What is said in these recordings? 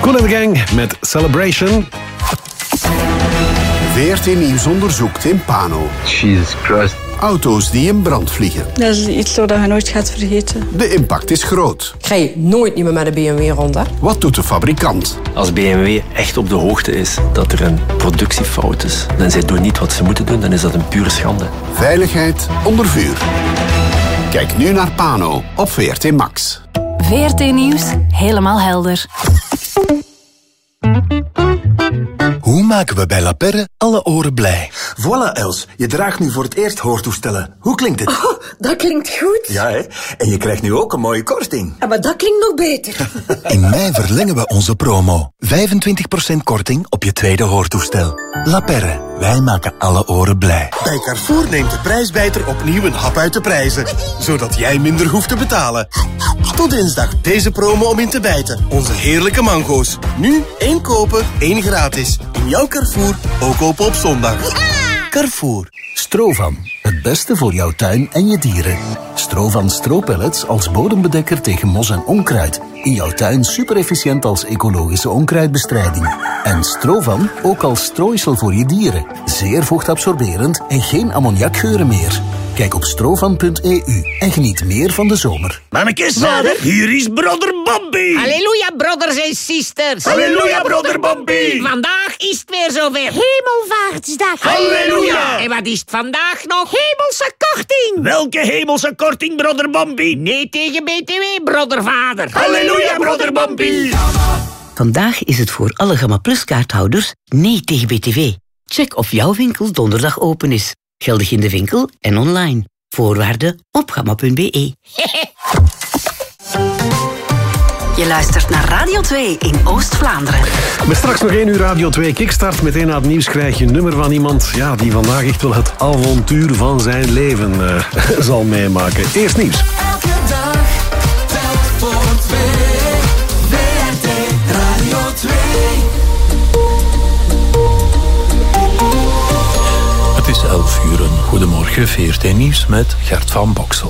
Kool en de Gang met Celebration. VRT Nieuws onderzoekt in Pano. Jesus Christ. Auto's die in brand vliegen. Dat is iets dat je nooit gaat vergeten. De impact is groot. Ik ga nooit meer met de BMW rond, hè? Wat doet de fabrikant? Als BMW echt op de hoogte is dat er een productiefout is en zij doen niet wat ze moeten doen, dan is dat een pure schande. Veiligheid onder vuur. Kijk nu naar Pano op VRT Max. VRT Nieuws, helemaal helder. Hoe maken we bij La Perre alle oren blij? Voilà, Els. Je draagt nu voor het eerst hoortoestellen. Hoe klinkt het? Oh, dat klinkt goed. Ja, hè? En je krijgt nu ook een mooie korting. Ja, maar dat klinkt nog beter. In mei verlengen we onze promo. 25% korting op je tweede hoortoestel. La Perre, wij maken alle oren blij. Bij Carrefour neemt de prijsbijter opnieuw een hap uit de prijzen. Zodat jij minder hoeft te betalen. Tot dinsdag deze promo om in te bijten. Onze heerlijke mango's. Nu 1 kopen, 1 gratis. In jouw Carrefour, ook open op zondag. Carrefour. Strovan, het beste voor jouw tuin en je dieren. Strovan stropellets als bodembedekker tegen mos en onkruid. In jouw tuin super efficiënt als ecologische onkruidbestrijding. En Strovan ook als strooisel voor je dieren. Zeer vochtabsorberend en geen ammoniakgeuren meer. Kijk op strovan.eu en geniet meer van de zomer. Mannekes, vader, hier is broder Bobby. Halleluja, brothers en sisters. Halleluja, broder Bobby. Vandaag is het weer zover. Hemelvaartsdag. Halleluja. En wat is het vandaag nog? Hemelse korting. Welke hemelse korting, broder Bobby? Nee tegen BTW, broder vader. Halleluja, broder Bobby. Vandaag is het voor alle Gamma Plus kaarthouders nee tegen BTW. Check of jouw winkel donderdag open is. Geldig in de winkel en online. Voorwaarden op gamma.be. Je luistert naar Radio 2 in Oost-Vlaanderen. Met straks nog 1 uur Radio 2 Kickstart. Meteen na het nieuws krijg je een nummer van iemand die vandaag echt wel het avontuur van zijn leven zal meemaken. Eerst nieuws. Elke dag telt voor 2. VRT Radio 2. Het is 11 uur. Goedemorgen, VRT Nieuws met Gert van Boksel.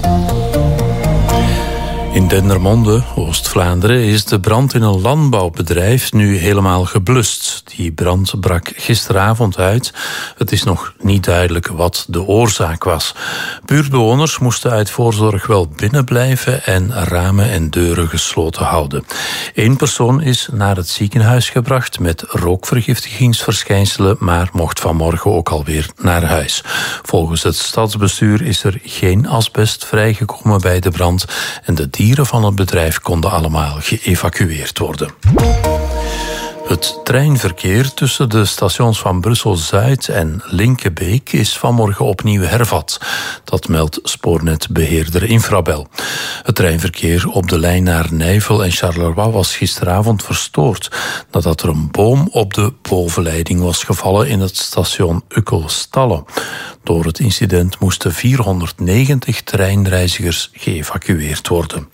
In Dendermonde, Oost-Vlaanderen, is de brand in een landbouwbedrijf nu helemaal geblust. Die brand brak gisteravond uit. Het is nog niet duidelijk wat de oorzaak was. Buurtbewoners moesten uit voorzorg wel binnen blijven en ramen en deuren gesloten houden. 1 persoon is naar het ziekenhuis gebracht met rookvergiftigingsverschijnselen, maar mocht vanmorgen ook alweer naar huis. Volgens het stadsbestuur is er geen asbest vrijgekomen bij de brand en de dieren van het bedrijf konden allemaal geëvacueerd worden. Het treinverkeer tussen de stations van Brussel-Zuid en Linkebeek is vanmorgen opnieuw hervat. Dat meldt spoornetbeheerder Infrabel. Het treinverkeer op de lijn naar Nijvel en Charleroi was gisteravond verstoord nadat er een boom op de bovenleiding was gevallen in het station Uckel-Stalle. Door het incident moesten 490 treinreizigers geëvacueerd worden.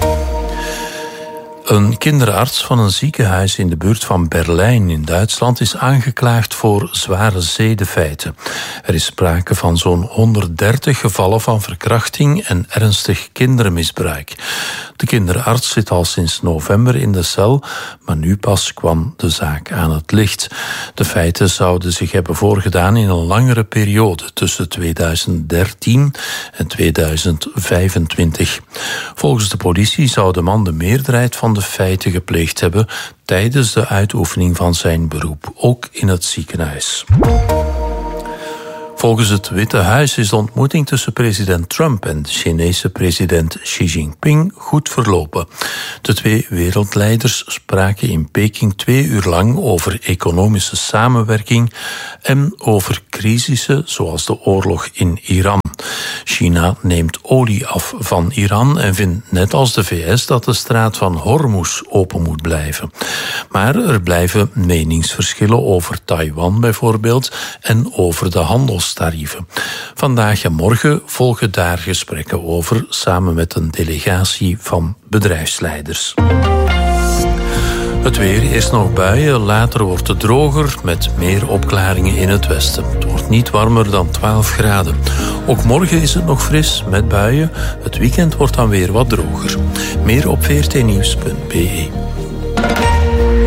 Een kinderarts van een ziekenhuis in de buurt van Berlijn in Duitsland is aangeklaagd voor zware zedenfeiten. Er is sprake van zo'n 130 gevallen van verkrachting en ernstig kindermisbruik. De kinderarts zit al sinds november in de cel, maar nu pas kwam de zaak aan het licht. De feiten zouden zich hebben voorgedaan in een langere periode tussen 2013 en 2025. Volgens de politie zou de man de meerderheid van de feiten gepleegd hebben tijdens de uitoefening van zijn beroep, ook in het ziekenhuis. Volgens het Witte Huis is de ontmoeting tussen president Trump en de Chinese president Xi Jinping goed verlopen. De 2 wereldleiders spraken in Peking 2 uur lang over economische samenwerking en over crisissen zoals de oorlog in Iran. China neemt olie af van Iran en vindt net als de VS dat de straat van Hormuz open moet blijven. Maar er blijven meningsverschillen over Taiwan bijvoorbeeld en over de handelstarieven. Vandaag en morgen volgen daar gesprekken over samen met een delegatie van bedrijfsleiders. Het weer, eerst nog buien, later wordt het droger met meer opklaringen in het westen. Het wordt niet warmer dan 12 graden. Ook morgen is het nog fris met buien. Het weekend wordt dan weer wat droger. Meer op vrtnieuws.be.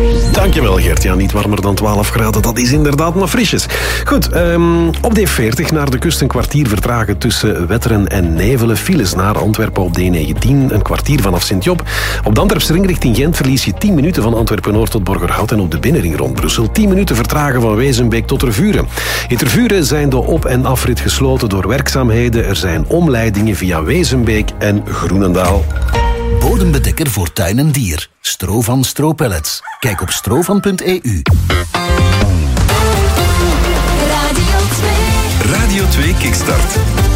Dankjewel Gert. Ja, niet warmer dan 12 graden, dat is inderdaad maar frisjes. Goed, op de E40 naar de kust een kwartier vertragen tussen Wetteren en Nevelen. Files naar Antwerpen op de E19, een kwartier vanaf Sint-Job. Op de Antwerpse ring richting Gent verlies je 10 minuten van Antwerpen-Noord tot Borgerhout en op de binnenring rond Brussel 10 minuten vertragen van Wezenbeek tot Tervuren. In Tervuren zijn de op- en afrit gesloten door werkzaamheden. Er zijn omleidingen via Wezenbeek en Groenendaal. Bodembedekker voor tuin en dier. Strovan Stropellets. Kijk op strovan.eu. Radio 2 Kickstart.